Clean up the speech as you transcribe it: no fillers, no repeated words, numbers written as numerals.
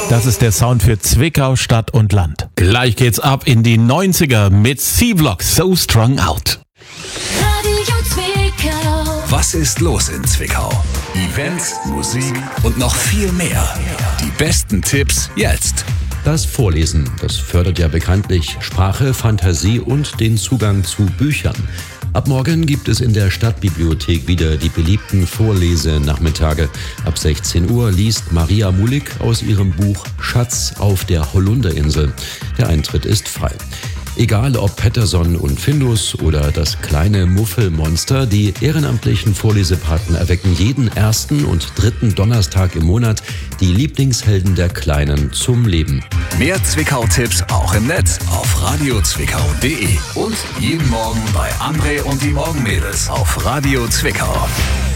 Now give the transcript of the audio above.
Das ist der Sound für Zwickau, Stadt und Land. Gleich geht's ab in die 90er mit C-Block, So Strung Out. Radio Zwickau. Was ist los in Zwickau? Events, Musik und noch viel mehr. Die besten Tipps jetzt. Das Vorlesen, das fördert ja bekanntlich Sprache, Fantasie und den Zugang zu Büchern. Ab morgen gibt es in der Stadtbibliothek wieder die beliebten Vorlesenachmittage. Ab 16 Uhr liest Maria Mulik aus ihrem Buch Schatz auf der Holunderinsel. Der Eintritt ist frei. Egal ob Petterson und Findus oder das kleine Muffelmonster, die ehrenamtlichen Vorlesepaten erwecken jeden ersten und dritten Donnerstag im Monat die Lieblingshelden der Kleinen zum Leben. Mehr Zwickau-Tipps auch im Netz auf radiozwickau.de und jeden Morgen bei André und die Morgenmädels auf Radio Zwickau.